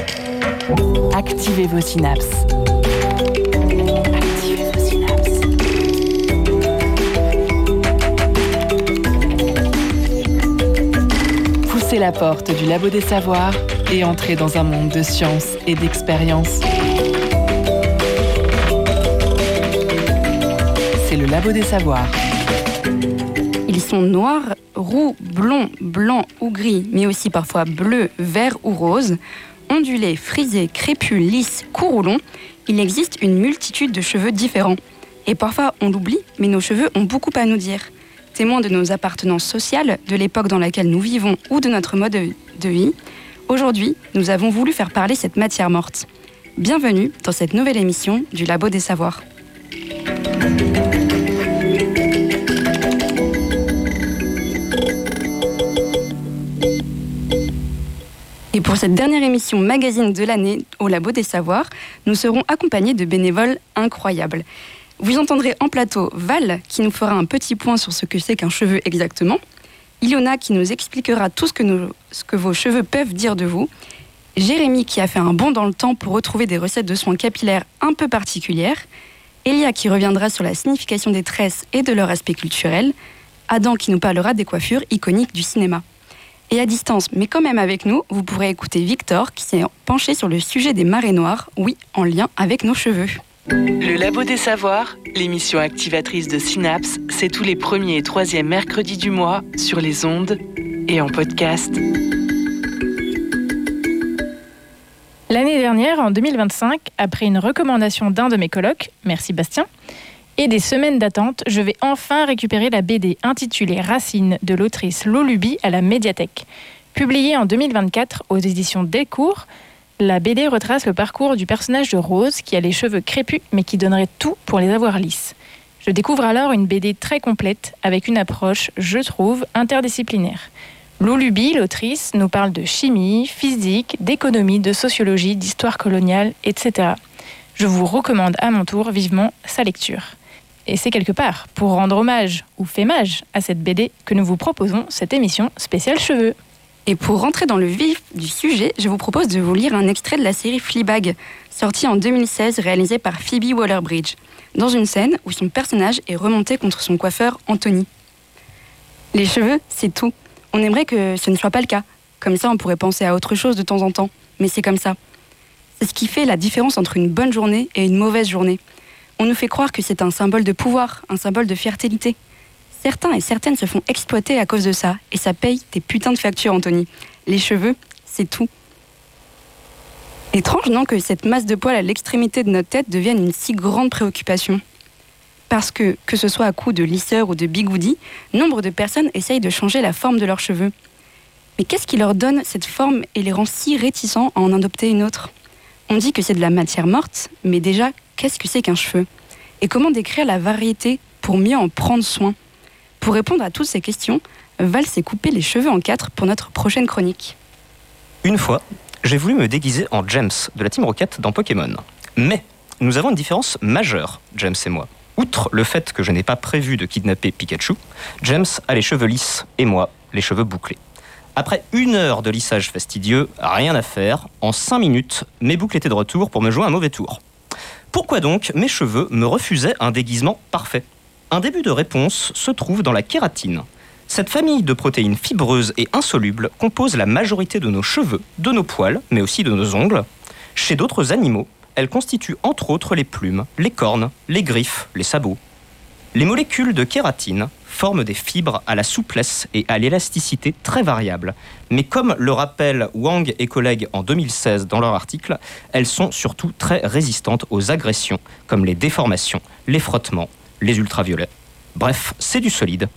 Activez vos synapses. Activez vos synapses. Poussez la porte du Labo des Savoirs et entrez dans un monde de science et d'expérience. C'est le Labo des Savoirs. Ils sont noirs, roux, blonds, blancs ou gris, mais aussi parfois bleus, verts ou roses. Ondulés, frisés, crépus, lisses, courts ou longs, il existe une multitude de cheveux différents. Et parfois on l'oublie, mais nos cheveux ont beaucoup à nous dire. Témoins de nos appartenances sociales, de l'époque dans laquelle nous vivons ou de notre mode de vie, aujourd'hui, nous avons voulu faire parler cette matière morte. Bienvenue dans cette nouvelle émission du Labo des Savoirs. Et pour cette dernière émission magazine de l'année au Labo des Savoirs, nous serons accompagnés de bénévoles incroyables. Vous entendrez en plateau Val, qui nous fera un petit point sur ce que c'est qu'un cheveu exactement. Ilona, qui nous expliquera tout ce que vos cheveux peuvent dire de vous. Jérémy, qui a fait un bond dans le temps pour retrouver des recettes de soins capillaires un peu particulières. Elia, qui reviendra sur la signification des tresses et de leur aspect culturel. Adam, qui nous parlera des coiffures iconiques du cinéma. Et à distance, mais quand même avec nous, vous pourrez écouter Victor qui s'est penché sur le sujet des marées noires, oui, en lien avec nos cheveux. Le Labo des Savoirs, l'émission activatrice de Synapse, c'est tous les 1er et 3e mercredis du mois sur les ondes et en podcast. L'année dernière, en 2025, après une recommandation d'un de mes colocs, merci Bastien, et des semaines d'attente, je vais enfin récupérer la BD intitulée Racine de l'autrice Lolubi à la médiathèque. Publiée en 2024 aux éditions Delcourt, la BD retrace le parcours du personnage de Rose qui a les cheveux crépus mais qui donnerait tout pour les avoir lisses. Je découvre alors une BD très complète avec une approche, je trouve, interdisciplinaire. Lolubi, l'autrice, nous parle de chimie, physique, d'économie, de sociologie, d'histoire coloniale, etc. Je vous recommande à mon tour vivement sa lecture. Et c'est quelque part pour rendre hommage ou fémage à cette BD que nous vous proposons cette émission spéciale cheveux. Et pour rentrer dans le vif du sujet, je vous propose de vous lire un extrait de la série Fleabag, sortie en 2016, réalisée par Phoebe Waller-Bridge, dans une scène où son personnage est remonté contre son coiffeur Anthony. Les cheveux, c'est tout. On aimerait que ce ne soit pas le cas. Comme ça, on pourrait penser à autre chose de temps en temps. Mais c'est comme ça. C'est ce qui fait la différence entre une bonne journée et une mauvaise journée. On nous fait croire que c'est un symbole de pouvoir, un symbole de fierté. Certains et certaines se font exploiter à cause de ça, et ça paye des putains de factures, Anthony. Les cheveux, c'est tout. Étrange, non, que cette masse de poils à l'extrémité de notre tête devienne une si grande préoccupation. Parce que ce soit à coup de lisseur ou de bigoudi, nombre de personnes essayent de changer la forme de leurs cheveux. Mais qu'est-ce qui leur donne cette forme et les rend si réticents à en adopter une autre ? On dit que c'est de la matière morte, mais déjà, qu'est-ce que c'est qu'un cheveu ? Et comment décrire la variété pour mieux en prendre soin ? Pour répondre à toutes ces questions, Val s'est coupé les cheveux en 4 pour notre prochaine chronique. Une fois, j'ai voulu me déguiser en James de la Team Rocket dans Pokémon. Mais nous avons une différence majeure, James et moi. Outre le fait que je n'ai pas prévu de kidnapper Pikachu, James a les cheveux lisses et moi, les cheveux bouclés. Après 1 heure de lissage fastidieux, rien à faire, en 5 minutes, mes boucles étaient de retour pour me jouer un mauvais tour. Pourquoi donc mes cheveux me refusaient un déguisement parfait ? Un début de réponse se trouve dans la kératine. Cette famille de protéines fibreuses et insolubles compose la majorité de nos cheveux, de nos poils, mais aussi de nos ongles. Chez d'autres animaux, elle constitue entre autres les plumes, les cornes, les griffes, les sabots. Les molécules de kératine forment des fibres à la souplesse et à l'élasticité très variables. Mais comme le rappellent Wang et collègues en 2016 dans leur article, elles sont surtout très résistantes aux agressions, comme les déformations, les frottements, les ultraviolets. Bref, c'est du solide